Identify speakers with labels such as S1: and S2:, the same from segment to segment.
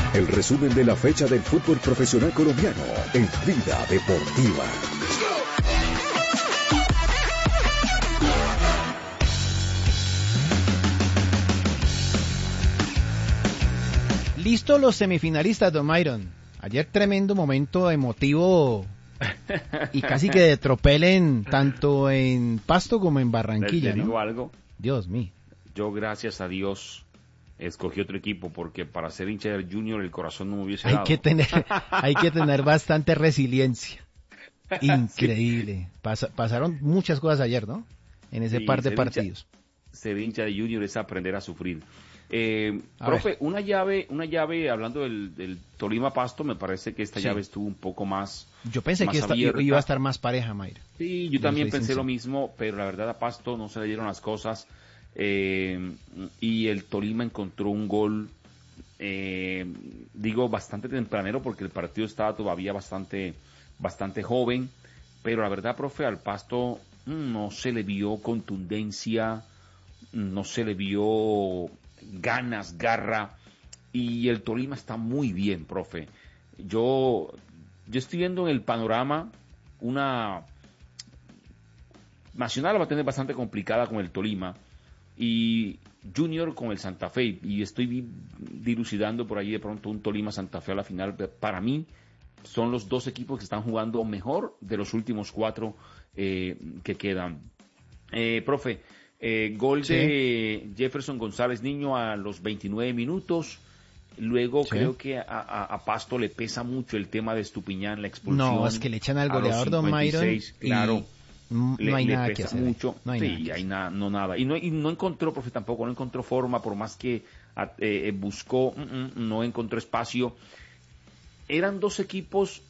S1: El resumen de la fecha del fútbol profesional colombiano en Vida Deportiva.
S2: Listo los semifinalistas, don Myron. Ayer tremendo momento emotivo y casi que de tropel tanto en Pasto como en Barranquilla,
S3: ¿no? ¿Le digo
S2: ¿no?
S3: algo?
S2: Dios mío.
S3: Yo, gracias a Dios, escogí otro equipo porque para ser hincha del Junior el corazón no me hubiese
S2: Hay
S3: dado.
S2: que tener bastante resiliencia. Increíble. Pasaron muchas cosas ayer, ¿no? En ese par de partidos.
S3: Ser hincha de Junior es aprender a sufrir.
S2: Profe,
S3: una llave, hablando del Tolima Pasto, me parece que esta llave estuvo un poco más.
S2: Yo pensé que iba a estar más pareja, Mayra.
S3: Sí, yo también pensé lo mismo, pero la verdad a Pasto no se le dieron las cosas. Y el Tolima encontró un gol, bastante tempranero, porque el partido estaba todavía bastante joven, pero la verdad, profe, al Pasto no se le vio contundencia, no se le vio ganas, garra, y el Tolima está muy bien, profe. Yo estoy viendo en el panorama una Nacional va a tener bastante complicada con el Tolima y Junior con el Santa Fe, y estoy dilucidando por ahí de pronto un Tolima Santa Fe a la final. Para mí son los dos equipos que están jugando mejor de los últimos 4 que quedan. Profe, gol de Jefferson González Niño a los 29 minutos. Luego creo que a Pasto le pesa mucho el tema de Estupiñán, la expulsión.
S2: No, es que le echan al goleador don Myron.
S3: Claro.
S2: No hay nada que hacer.
S3: Mucho. Nada. Y no encontró, profe, tampoco, no encontró forma, por más que buscó, no encontró espacio. Eran dos equipos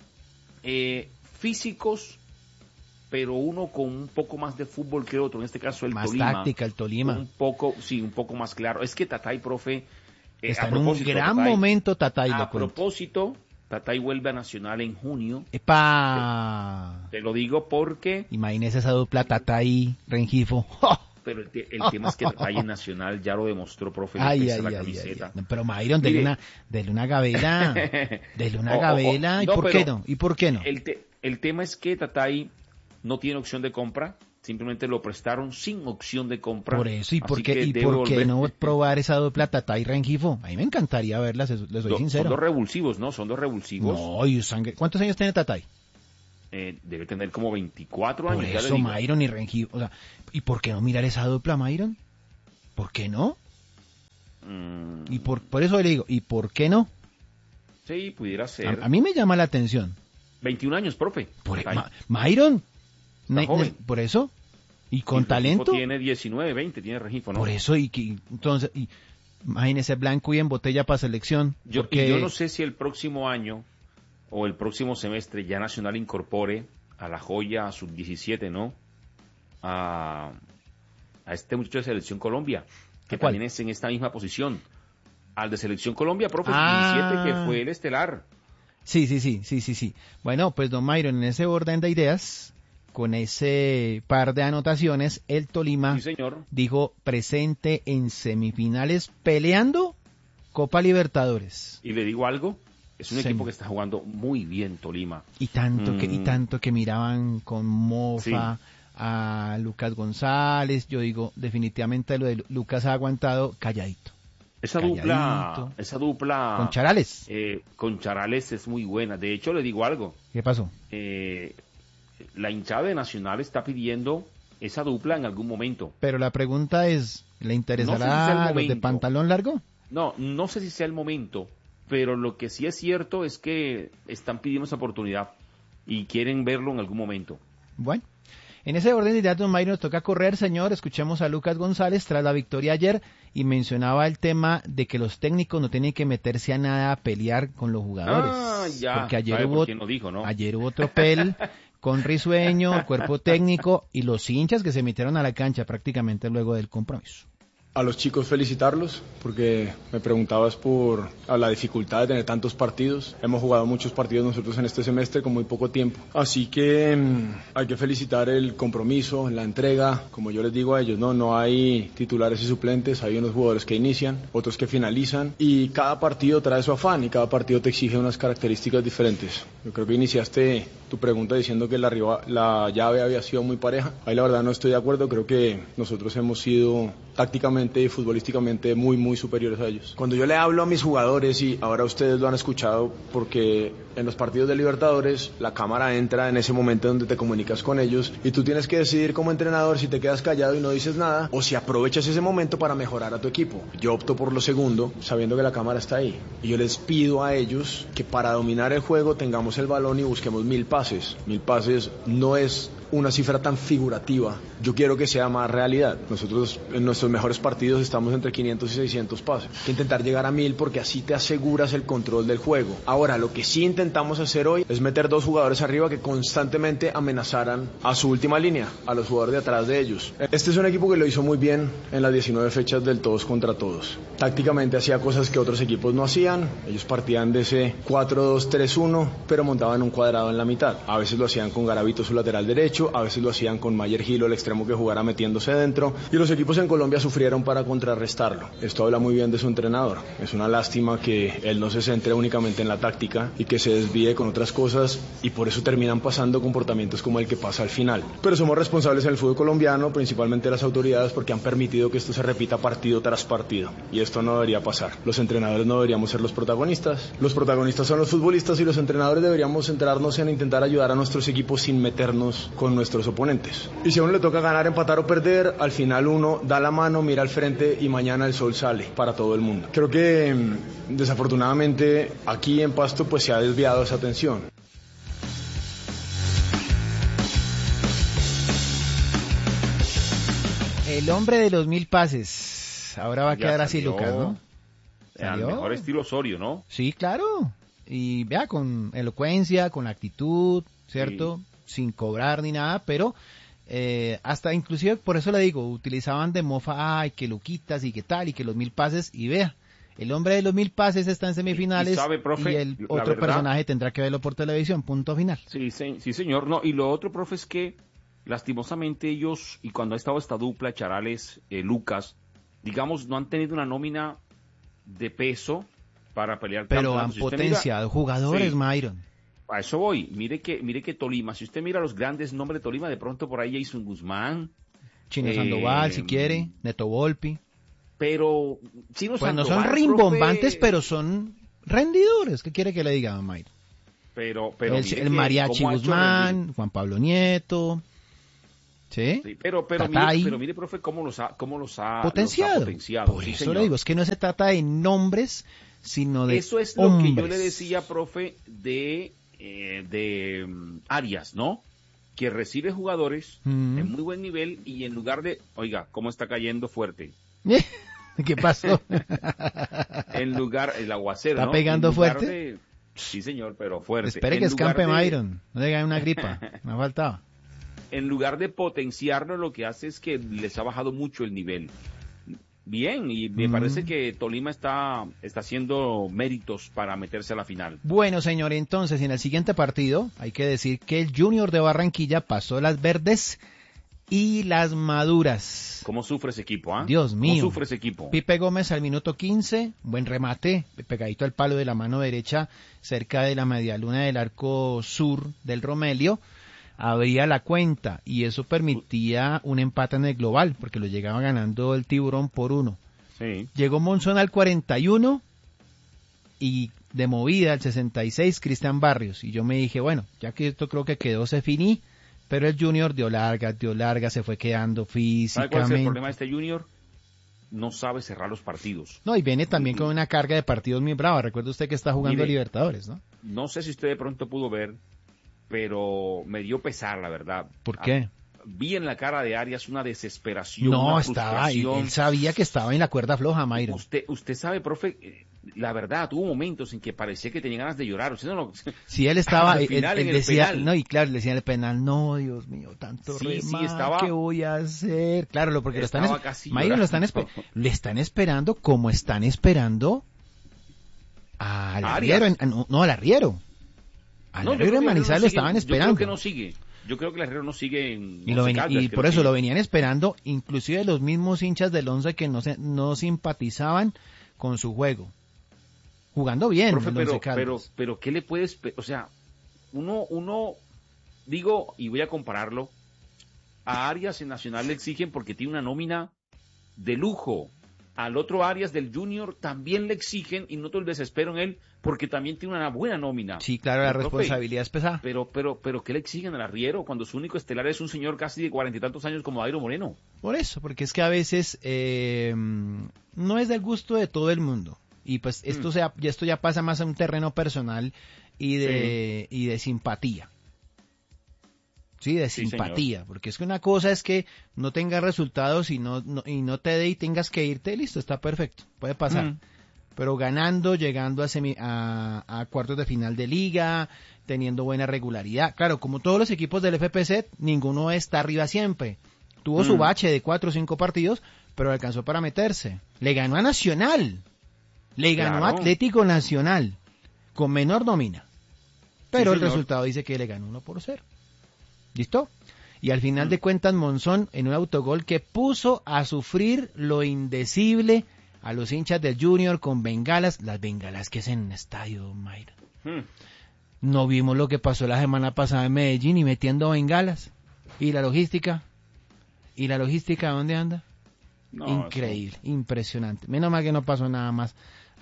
S3: físicos, pero uno con un poco más de fútbol que el otro. En este caso el Tolima.
S2: Más táctica el Tolima.
S3: Un poco más claro. Es que Tatay, profe,
S2: está en un gran momento Tatay.
S3: A propósito, Tatay vuelve a Nacional en junio.
S2: ¡Epa!
S3: Te lo digo porque...
S2: Imagínese esa dupla Tatay-Rengifo.
S3: Pero el tema es que Tatay en Nacional ya lo demostró, profe, la camiseta.
S2: Pero Myron, dele una gabela. Dele una gabela. ¿Y por qué no?
S3: El tema es que Tatay no tiene opción de compra. Simplemente lo prestaron sin opción de compra.
S2: Por eso, ¿y por qué no probar esa dupla Tatay Rengifo? A mí me encantaría verla, les soy sincero.
S3: Son dos revulsivos, ¿no? Son dos revulsivos.
S2: No, ¿cuántos años tiene Tatay?
S3: Debe tener como 24 años.
S2: Por eso, Myron y Rengifo. O sea, ¿y por qué no mirar esa dupla, Myron? ¿Por qué no? Y por eso le digo, ¿y por qué no?
S3: Sí, pudiera ser.
S2: A mí me llama la atención.
S3: 21 años, profe.
S2: Myron.
S3: Joven.
S2: Por eso, y con talento.
S3: Tiene 19, 20, tiene Rengifo, ¿no?
S2: Por eso, entonces, imagínese, blanco y en botella para selección.
S3: Yo no sé si el próximo año o el próximo semestre ya Nacional incorpore a la joya, a sub-17, ¿no? A este muchacho de Selección Colombia, que también es en esta misma posición. Al de Selección Colombia, profe, 17, que fue el estelar.
S2: Sí. Bueno, pues don Myron, en ese orden de ideas, con ese par de anotaciones, el Tolima dijo presente en semifinales peleando Copa Libertadores.
S3: Y le digo algo, es un equipo que está jugando muy bien, Tolima.
S2: Y tanto que miraban con mofa a Lucas González. Yo digo, definitivamente lo de Lucas ha aguantado calladito.
S3: Esa dupla
S2: con Charales.
S3: Con Charales es muy buena. De hecho, le digo algo.
S2: ¿Qué pasó?
S3: La hinchada de Nacional está pidiendo esa dupla en algún momento.
S2: Pero la pregunta es, ¿le interesará los de pantalón largo?
S3: No sé si sea el momento, pero lo que sí es cierto es que están pidiendo esa oportunidad y quieren verlo en algún momento.
S2: Bueno, en ese orden de ideas, don Mayro, nos toca correr, señor. Escuchemos a Lucas González tras la victoria ayer y mencionaba el tema de que los técnicos no tienen que meterse a nada a pelear con los jugadores. Porque ayer hubo tropel con Risueño, el cuerpo técnico y los hinchas que se metieron a la cancha prácticamente luego del compromiso.
S4: A los chicos felicitarlos, porque me preguntabas por la dificultad de tener tantos partidos. Hemos jugado muchos partidos nosotros en este semestre con muy poco tiempo. Así que hay que felicitar el compromiso, la entrega. Como yo les digo a ellos, no hay titulares y suplentes, hay unos jugadores que inician, otros que finalizan. Y cada partido trae su afán y cada partido te exige unas características diferentes. Yo creo que iniciaste tu pregunta diciendo que la llave había sido muy pareja. Ahí la verdad no estoy de acuerdo, creo que nosotros hemos sido tácticamente y futbolísticamente muy superiores a ellos. Cuando yo le hablo a mis jugadores, y ahora ustedes lo han escuchado, porque en los partidos de Libertadores la cámara entra en ese momento donde te comunicas con ellos y tú tienes que decidir como entrenador si te quedas callado y no dices nada o si aprovechas ese momento para mejorar a tu equipo. Yo opto por lo segundo, sabiendo que la cámara está ahí, y yo les pido a ellos que para dominar el juego tengamos el balón y busquemos 1000 pases. 1000 pases no es una cifra tan figurativa, yo quiero que sea más realidad. Nosotros en nuestros mejores partidos estamos entre 500 y 600 pases. Hay que intentar llegar a 1000 porque así te aseguras el control del juego. Ahora, lo que sí intentamos hacer hoy es meter 2 jugadores arriba que constantemente amenazaran a su última línea, a los jugadores de atrás de ellos. Este es un equipo que lo hizo muy bien en las 19 fechas del todos contra todos. Tácticamente hacía cosas que otros equipos no hacían. Ellos partían de ese 4-2-3-1, pero montaban un cuadrado en la mitad. A veces lo hacían con Garavito, su lateral derecho, a veces lo hacían con Mayer Gilo, el extremo que jugara metiéndose dentro, y los equipos en Colombia sufrieron para contrarrestarlo. Esto habla muy bien de su entrenador. Es una lástima que él no se centre únicamente en la táctica y que se desvíe con otras cosas, y por eso terminan pasando comportamientos como el que pasa al final. Pero somos responsables en el fútbol colombiano, principalmente las autoridades, porque han permitido que esto se repita partido tras partido, y esto no debería pasar. Los entrenadores no deberíamos ser los protagonistas son los futbolistas, y los entrenadores deberíamos centrarnos en intentar ayudar a nuestros equipos sin meternos con nuestros oponentes. Y si a uno le toca ganar, empatar o perder, al final uno da la mano, mira al frente y mañana el sol sale para todo el mundo. Creo que desafortunadamente aquí en Pasto pues se ha desviado esa atención.
S2: El hombre de los 1000 pases. Ahora va a quedar así, Lucas, ¿no?
S3: Al mejor estilo Osorio, ¿no?
S2: Sí, claro. Y vea, con elocuencia, con actitud, ¿cierto? Sí. Sin cobrar ni nada, pero hasta inclusive, por eso le digo, utilizaban de mofa, ay, que Luquitas y que tal, y que los 1000 pases, y vea, el hombre de los 1000 pases está en semifinales,
S3: sabe, profe,
S2: y el otro personaje tendrá que verlo por televisión, punto final.
S3: Sí, señor. No, y lo otro, profe, es que lastimosamente ellos, y cuando ha estado esta dupla, Charales, Lucas, digamos, no han tenido una nómina de peso para pelear.
S2: Pero han potenciado jugadores, sí. Myron.
S3: A eso voy. Mire que Tolima, si usted mira los grandes nombres de Tolima, de pronto por ahí Jason Guzmán,
S2: Chino Sandoval, si quiere, Neto Volpi.
S3: Pero Chino
S2: pues
S3: Sandoval,
S2: no son rimbombantes,
S3: profe,
S2: pero son rendidores. ¿Qué quiere que le diga, Myron?
S3: Pero
S2: el Mariachi Guzmán, Juan Pablo Nieto. ¿Sí?
S3: Sí, pero mire, profe, cómo los ha
S2: potenciado. Por
S3: sí,
S2: eso
S3: señor.
S2: le digo, es que no se trata de nombres, sino de
S3: eso es
S2: hombres.
S3: Lo que yo le decía, profe, de Arias, ¿no? Que recibe jugadores en muy buen nivel y en lugar de, oiga, cómo está cayendo fuerte.
S2: ¿Qué pasó?
S3: En lugar, el aguacero,
S2: ¿Está
S3: ¿no?
S2: pegando fuerte?
S3: Sí, señor, pero fuerte.
S2: Espere que escampe Myron, no le gane una gripa, me ha faltado.
S3: En lugar de potenciarlo, lo que hace es que les ha bajado mucho el nivel. Bien, y me parece que Tolima está haciendo méritos para meterse a la final.
S2: Bueno, señor, entonces en el siguiente partido hay que decir que el Junior de Barranquilla pasó las verdes y las maduras.
S3: ¿Cómo sufre ese equipo, ah?
S2: Dios mío.
S3: ¿Cómo sufre ese equipo?
S2: Pipe Gómez al minuto 15, buen remate, pegadito al palo de la mano derecha, cerca de la medialuna del arco sur del Romelio. Abría la cuenta y eso permitía un empate en el global, porque lo llegaba ganando el Tiburón por 1.
S3: Sí.
S2: Llegó Monzón al 41 y de movida al 66 Cristian Barrios. Y yo me dije, bueno, ya que esto creo que quedó se finí, pero el Junior dio larga, se fue quedando físicamente.
S3: ¿Sabe cuál es el problema de este Junior? No sabe cerrar los partidos.
S2: No, y viene también con una carga de partidos muy brava. Recuerda usted que está jugando Libertadores, ¿no?
S3: No sé si usted de pronto pudo ver, pero me dio pesar, la verdad.
S2: ¿Por qué?
S3: vi en la cara de Arias una desesperación,
S2: No,
S3: una
S2: estaba,
S3: frustración.
S2: él sabía que estaba en la cuerda floja, Mayron.
S3: Usted sabe, profe, la verdad, tuvo momentos en que parecía que tenía ganas de llorar. Usted no lo...
S2: Sí, él estaba,
S3: al final,
S2: él
S3: en el
S2: decía,
S3: penal.
S2: no, y claro, le decían el penal, no, Dios mío, tanto remar, ¿qué voy a hacer? Claro, porque Mayron le están esperando como están esperando al arriero, al arriero. Al arriero en Manizales lo estaban esperando.
S3: Yo creo que no sigue. Yo creo que el arriero no sigue en
S2: y por eso lo venían esperando, inclusive los mismos hinchas del Once que no simpatizaban con su juego. Jugando bien,
S3: profe, pero ¿qué le puedes, o sea, uno digo, y voy a compararlo, a Arias en Nacional le exigen porque tiene una nómina de lujo, al otro Arias del Junior también le exigen, y noto el desespero en él, porque también tiene una buena nómina.
S2: Sí, claro, la responsabilidad es pesada.
S3: Pero, ¿qué le exigen al arriero cuando su único estelar es un señor casi de 40 y tantos años como Dairo Moreno?
S2: Por eso, porque es que a veces no es del gusto de todo el mundo. Y pues esto ya pasa más a un terreno personal y de simpatía. Sí, de simpatía, señor. Porque es que una cosa es que no tengas resultados y no te dé y tengas que irte, listo, está perfecto, puede pasar. Pero ganando, llegando a cuartos de final de liga, teniendo buena regularidad. Claro, como todos los equipos del FPC, ninguno está arriba siempre. Tuvo su bache de 4 o 5 partidos, pero alcanzó para meterse. Le ganó a Nacional. Le ganó a Atlético Nacional, con menor nómina. Pero el resultado dice que le ganó 1-0. ¿Listo? Y al final de cuentas, Monzón, en un autogol que puso a sufrir lo indecible a los hinchas del Junior con bengalas, las bengalas que es en un estadio, Mayra. No vimos lo que pasó la semana pasada en Medellín y metiendo bengalas. ¿Y la logística? ¿Dónde anda? No, increíble, impresionante. Menos mal que no pasó nada más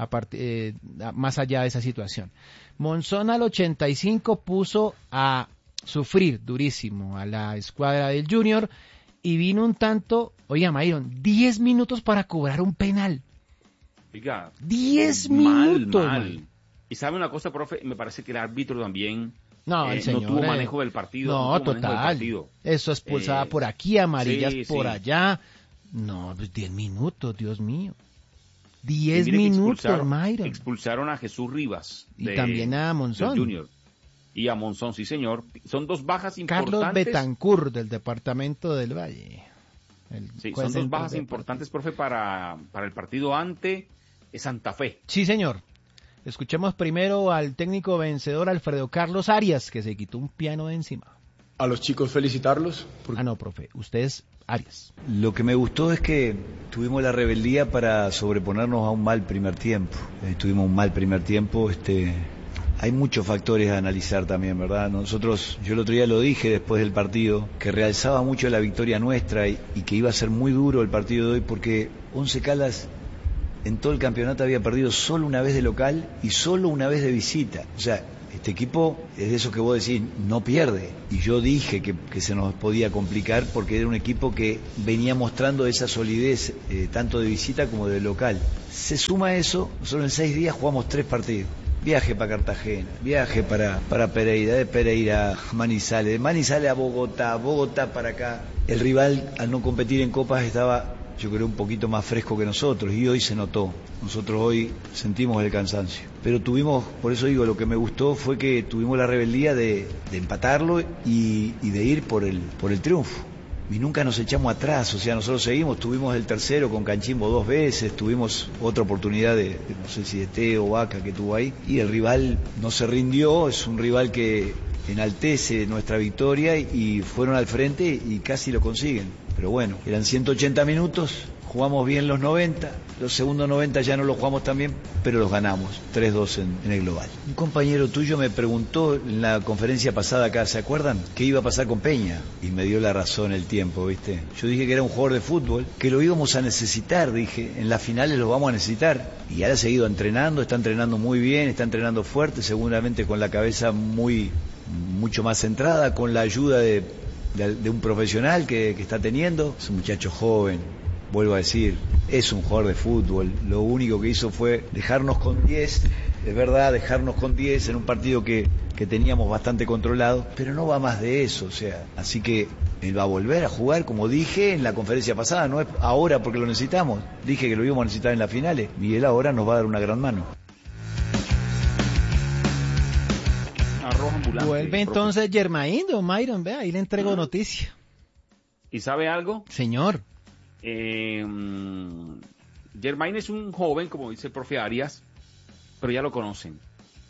S2: más allá de esa situación. Monzón al 85 puso a sufrir durísimo a la escuadra del Junior y vino un tanto, oiga, Mayron, 10 minutos para cobrar un penal.
S3: Oiga,
S2: 10 minutos.
S3: Mal. Y sabe una cosa, profe, me parece que el árbitro también
S2: el señor,
S3: no tuvo manejo del partido.
S2: No, total. Eso expulsada por aquí, amarillas por allá. No, pues 10 minutos, Dios mío. 10 minutos, Mayron.
S3: Expulsaron a Jesús Rivas.
S2: Y también a Monzón.
S3: Junior. Y a Monzón, sí señor. Son dos bajas importantes.
S2: Carlos Betancourt, del departamento del Valle.
S3: Son dos bajas importantes, profe, para el partido ante Santa Fe.
S2: Sí, señor. Escuchemos primero al técnico vencedor Alfredo Carlos Arias, que se quitó un piano de encima.
S4: A los chicos felicitarlos.
S2: No, profe, usted es Arias.
S5: Lo que me gustó es que tuvimos la rebeldía para sobreponernos a un mal primer tiempo. Tuvimos un mal primer tiempo, hay muchos factores a analizar también, ¿verdad? Yo el otro día lo dije después del partido, que realzaba mucho la victoria nuestra y que iba a ser muy duro el partido de hoy porque Once Caldas en todo el campeonato había perdido solo una vez de local y solo una vez de visita. O sea, este equipo es de eso que vos decís, no pierde. Y yo dije que se nos podía complicar porque era un equipo que venía mostrando esa solidez tanto de visita como de local. Se suma a eso, nosotros en 6 días jugamos 3 partidos. Viaje para Cartagena, viaje para Pereira, de Pereira a Manizales, de Manizales a Bogotá, Bogotá para acá. El rival, al no competir en copas, estaba, yo creo, un poquito más fresco que nosotros y hoy se notó. Nosotros hoy sentimos el cansancio. Pero por eso digo, lo que me gustó fue que tuvimos la rebeldía de empatarlo y de ir por el triunfo. Y nunca nos echamos atrás, o sea, nosotros seguimos, tuvimos el tercero con Canchimbo 2 veces, tuvimos otra oportunidad no sé si de Teo o Vaca que tuvo ahí, y el rival no se rindió, es un rival que enaltece nuestra victoria y fueron al frente y casi lo consiguen. Pero bueno, eran 180 minutos, jugamos bien los 90, los segundos 90 ya no los jugamos tan bien, pero los ganamos, 3-2 en el global. Un compañero tuyo me preguntó en la conferencia pasada acá, ¿se acuerdan? ¿Qué iba a pasar con Peña? Y me dio la razón el tiempo, ¿viste? Yo dije que era un jugador de fútbol, que lo íbamos a necesitar, dije, en las finales lo vamos a necesitar. Y ahora ha seguido entrenando, está entrenando muy bien, está entrenando fuerte, seguramente con la cabeza mucho más centrada, con la ayuda de un profesional que está teniendo. Es un muchacho joven, vuelvo a decir, es un jugador de fútbol. Lo único que hizo fue dejarnos con 10, es verdad, dejarnos con 10 en un partido que teníamos bastante controlado, pero no va más de eso, o sea, así que Él va a volver a jugar, como dije en la conferencia pasada, no es ahora porque lo necesitamos. Dije que lo íbamos a necesitar en las finales y él ahora nos va a dar una gran mano.
S3: Arroz ambulante.
S2: Vuelve entonces Germain, don Myron, vea, ahí le entrego noticia.
S3: ¿Y sabe algo?
S2: Señor.
S3: Germain es un joven, como dice el profe Arias, pero ya lo conocen.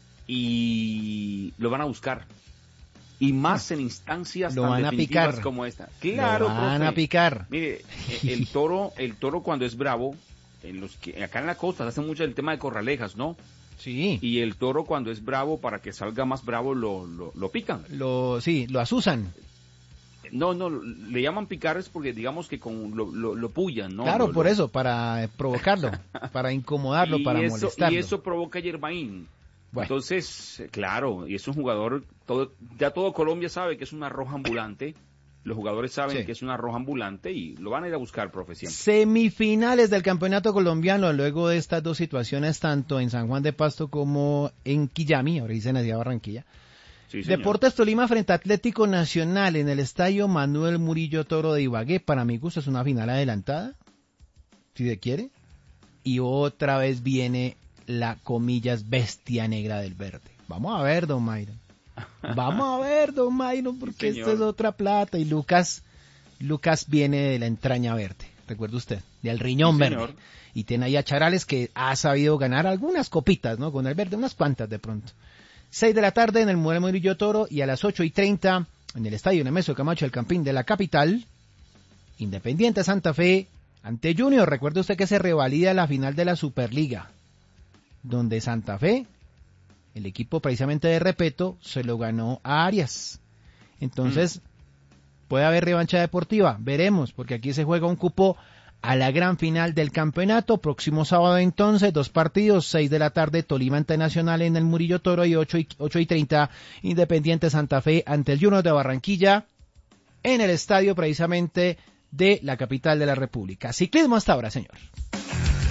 S3: Y lo van a buscar. Y más en instancias
S2: lo
S3: tan
S2: van a
S3: definitivas
S2: picar.
S3: como esta. Claro,
S2: lo van
S3: profe.
S2: a picar.
S3: Mire, el toro cuando es bravo, acá en la costa se hace mucho el tema de corralejas, ¿no?
S2: Sí.
S3: Y el toro cuando es bravo, para que salga más bravo, lo pican.
S2: Lo asusan.
S3: No, le llaman picar es porque digamos que lo pullan, ¿no?
S2: Claro, por eso, para provocarlo, para incomodarlo, para molestarlo.
S3: Y eso provoca a Germain.
S2: Bueno.
S3: Entonces, claro, y es un jugador, ya todo Colombia sabe que es una roja ambulante, los jugadores saben que es una roja ambulante y lo van a ir a buscar, profe, siempre.
S2: Semifinales del campeonato colombiano, luego de estas dos situaciones, tanto en San Juan de Pasto como en Quillami, ahora dicen hacia Barranquilla.
S3: Sí, señor.
S2: Deportes Tolima frente a Atlético Nacional en el estadio Manuel Murillo Toro de Ibagué. Para mi gusto es una final adelantada, si se quiere. Y otra vez viene la, comillas, bestia negra del verde. Vamos a ver, don Myron. Vamos a ver, don Myron, porque
S3: sí,
S2: esto es otra plata. Y Lucas viene de la entraña verde, recuerde usted, del riñón
S3: sí,
S2: verde.
S3: señor.
S2: Y tiene ahí a Charales, que ha sabido ganar algunas copitas, ¿no? Con el verde, unas cuantas de pronto. 6 de la tarde en el Manuel Murillo Toro, y a las 8:30 en el estadio Nemesio Camacho del Campín de la capital, Independiente Santa Fe ante Junior. Recuerde usted que se revalida la final de la Superliga, donde Santa Fe, el equipo precisamente de Repeto, se lo ganó a Arias. Entonces, puede haber revancha deportiva, veremos, porque aquí se juega un cupo a la gran final del campeonato. Próximo sábado entonces, 2 partidos, 6 de la tarde, Tolima ante Nacional en el Murillo Toro, y 8:30, Independiente Santa Fe ante el Junior de Barranquilla, en el estadio precisamente de la capital de la República. Ciclismo hasta ahora, señor.